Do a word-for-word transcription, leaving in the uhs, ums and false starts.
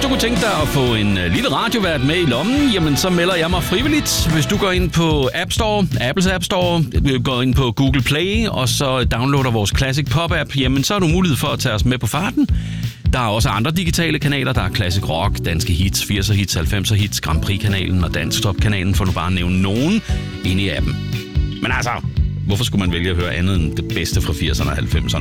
du kunne tænke dig at få en lille radiovært med i lommen, jamen så melder jeg mig frivilligt. Hvis du går ind på App Store, Apples App Store, går ind på Google Play, og så downloader vores Classic Pop-app, jamen så har du mulighed for at tage os med på farten. Der er også andre digitale kanaler. Der er Classic Rock, Danske Hits, firser Hits, halvfemser Hits, Grand Prix-kanalen og Dansk Top-kanalen, for nu bare at nævne nogen inde i appen. Men altså, hvorfor skulle man vælge at høre andet end det bedste fra firserne og halvfemserne?